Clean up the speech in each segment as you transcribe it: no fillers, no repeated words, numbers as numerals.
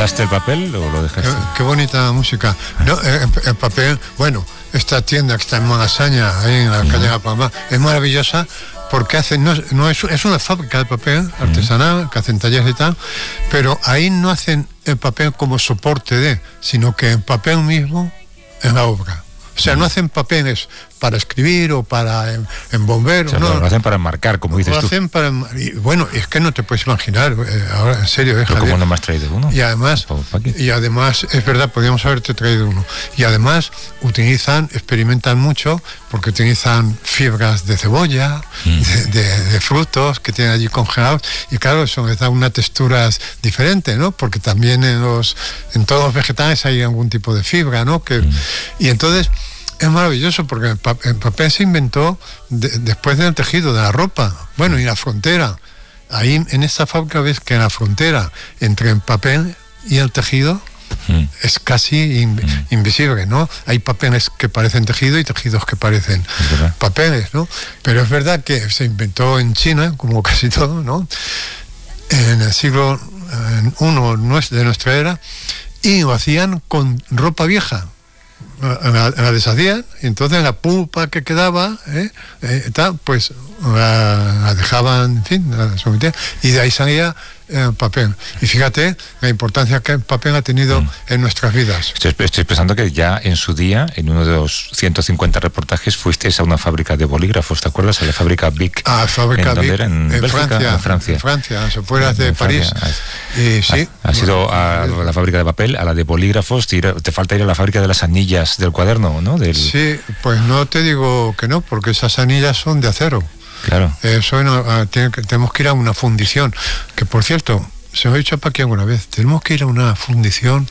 ¿Dejaste el papel o lo dejaste? Qué bonita música. No, el papel, bueno, esta tienda que está en Malasaña, ahí en la calle de La Palma, es maravillosa porque hacen, es una fábrica de papel artesanal, que hacen talleres y tal, pero ahí no hacen el papel como soporte sino que el papel mismo es la obra. O sea, no hacen papeles para escribir o para embomber. O sea, no, lo hacen para enmarcar, como dices lo tú. hacen para, y bueno, es que no te puedes imaginar, ahora en serio, Pero ¿cómo no me has traído uno? Y además, es verdad, podríamos haberte traído uno. Y además experimentan mucho, porque utilizan fibras de cebolla, de frutos que tienen allí congelados, y claro, eso les da unas texturas diferentes, ¿no? Porque también en todos los vegetales hay algún tipo de fibra, ¿no? Y entonces es maravilloso porque el papel se inventó después del tejido, de la ropa, bueno, y la frontera. Ahí en esta fábrica ves que en la frontera entre el papel y el tejido es casi invisible, ¿no? Hay papeles que parecen tejido y tejidos que parecen papeles, ¿no? Pero es verdad que se inventó en China, como casi todo, ¿no? En el siglo I de nuestra era, y lo hacían con ropa vieja. La deshacían, y entonces la pulpa que quedaba pues la dejaban, en fin, la sometían, y de ahí salía el papel. Y fíjate la importancia que el papel ha tenido en nuestras vidas. Estoy pensando que ya en su día, en uno de los 150 reportajes, fuisteis a una fábrica de bolígrafos, ¿te acuerdas? A la fábrica Bic. Fábrica Bic, en Bélgica, Francia. En Francia, afuera de París. Y sí. Has ido a la fábrica de papel, a la de bolígrafos, te falta ir a la fábrica de las anillas del cuaderno, ¿no? Sí, pues no te digo que no, porque esas anillas son de acero. Claro. Eso tenemos que ir a una fundición, que por cierto, se lo he dicho a Paqui alguna vez, tenemos que ir a una fundición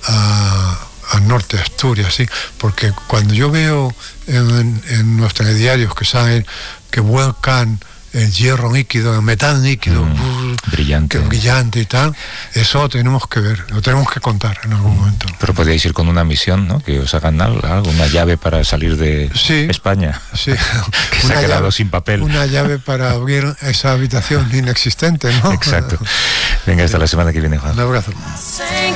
al norte de Asturias, sí, porque cuando yo veo en los telediarios que salen, que vuelcan el hierro líquido, el metal líquido, brillante y tal, eso lo tenemos que ver, lo tenemos que contar en algún momento. Pero podríais ir con una misión, ¿no? Que os hagan algo, una llave para salir de España. Sí. Que se ha quedado sin papel. Una llave para abrir esa habitación inexistente, ¿no? Exacto. Venga, hasta la semana que viene, Juan. Un abrazo.